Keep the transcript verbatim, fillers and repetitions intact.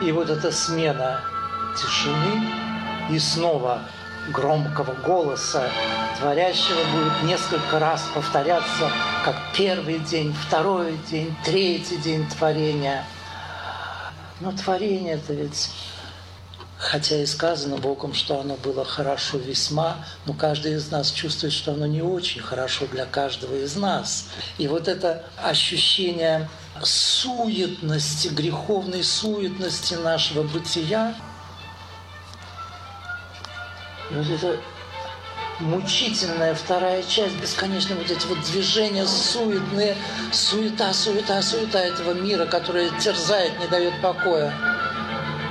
И вот эта смена тишины и снова громкого голоса творящего будет несколько раз повторяться, как первый день, второй день, третий день творения. Но творение-то ведь, хотя и сказано Богом, что оно было хорошо весьма, но каждый из нас чувствует, что оно не очень хорошо для каждого из нас. И вот это ощущение суетности, греховной суетности нашего бытия, вот это мучительная вторая часть, бесконечно вот эти вот движения суетные, суета, суета, суета этого мира, которая терзает, не дает покоя.